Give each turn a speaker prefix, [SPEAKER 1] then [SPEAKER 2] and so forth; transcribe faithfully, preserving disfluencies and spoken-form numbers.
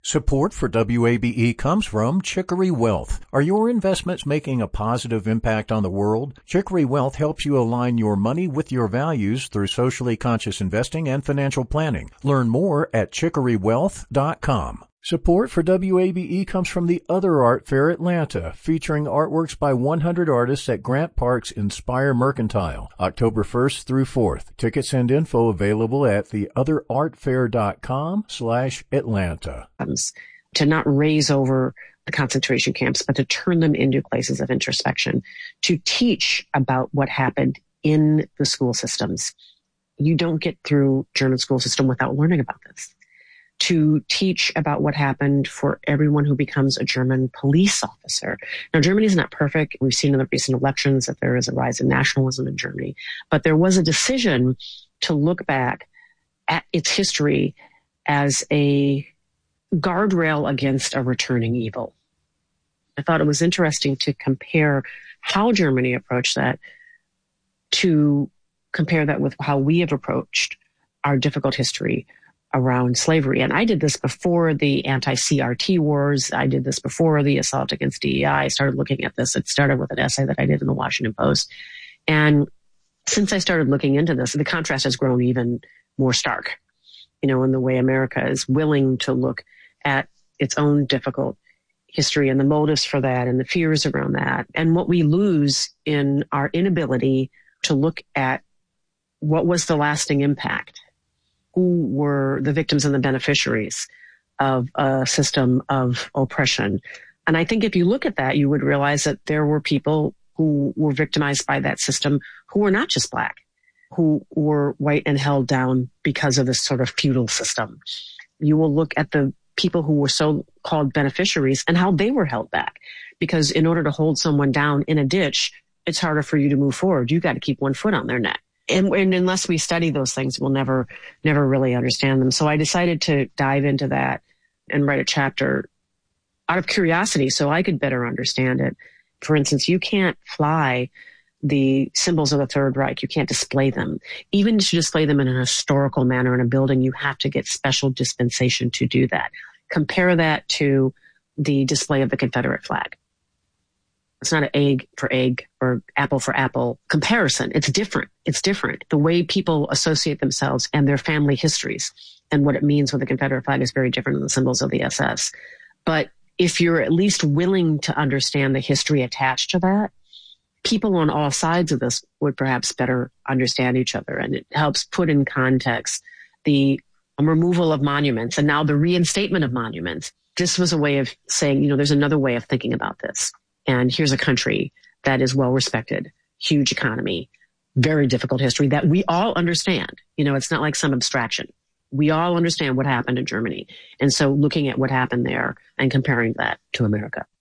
[SPEAKER 1] Support for W A B E comes from Chicory Wealth. Are your investments making a positive impact on the world? Chicory Wealth helps you align your money with your values through socially conscious investing and financial planning. Learn more at chicory wealth dot com. Support for W A B E comes from the Other Art Fair Atlanta, featuring artworks by one hundred artists at Grant Park's Inspire Mercantile, October first through fourth. Tickets and info available at the other art fair dot com slash Atlanta.
[SPEAKER 2] To not raise over the concentration camps, but to turn them into places of introspection, to teach about what happened in the school systems. You don't get through German school system without learning about this. To teach about what happened for everyone who becomes a German police officer. Now, Germany is not perfect. We've seen in the recent elections that there is a rise in nationalism in Germany. But there was a decision to look back at its history as a guardrail against a returning evil. I thought it was interesting to compare how Germany approached that, to compare that with how we have approached our difficult history around slavery. And I did this before the anti-C R T wars. I did this before the assault against D E I. I started looking at this. It started with an essay that I did in the Washington Post. And since I started looking into this, the contrast has grown even more stark, you know, in the way America is willing to look at its own difficult history and the motives for that and the fears around that, and what we lose in our inability to look at what was the lasting impact. Who were the victims and the beneficiaries of a system of oppression? And I think if you look at that, you would realize that there were people who were victimized by that system who were not just Black, who were white and held down because of this sort of feudal system. You will look at the people who were so-called beneficiaries and how they were held back. Because in order to hold someone down in a ditch, it's harder for you to move forward. You got to keep one foot on their neck. And, and unless we study those things, we'll never, never really understand them. So I decided to dive into that and write a chapter out of curiosity so I could better understand it. For instance, you can't fly the symbols of the Third Reich. You can't display them. Even to display them in an historical manner in a building, you have to get special dispensation to do that. Compare that to the display of the Confederate flag. It's not an egg for egg or apple for apple comparison. It's different. It's different. The way people associate themselves and their family histories and what it means with the Confederate flag is very different than the symbols of the S S. But if you're at least willing to understand the history attached to that, people on all sides of this would perhaps better understand each other. And it helps put in context the removal of monuments and now the reinstatement of monuments. This was a way of saying, you know, there's another way of thinking about this. And here's a country that is well respected, huge economy, very difficult history that we all understand. You know, it's not like some abstraction. We all understand what happened in Germany. And so looking at what happened there and comparing that to America.